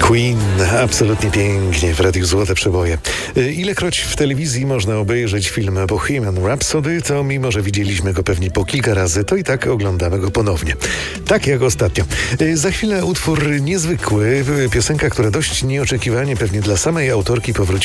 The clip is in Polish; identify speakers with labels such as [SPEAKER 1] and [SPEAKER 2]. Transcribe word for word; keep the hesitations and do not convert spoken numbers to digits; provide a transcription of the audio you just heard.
[SPEAKER 1] Queen, absolutnie pięknie w Radiu Złote Przeboje. Ilekroć w telewizji można obejrzeć film Bohemian Rhapsody, to mimo, że widzieliśmy go pewnie po kilka razy, to i tak oglądamy go ponownie. Tak jak ostatnio. Za chwilę utwór niezwykły, piosenka, która dość nieoczekiwanie pewnie dla samej autorki powróci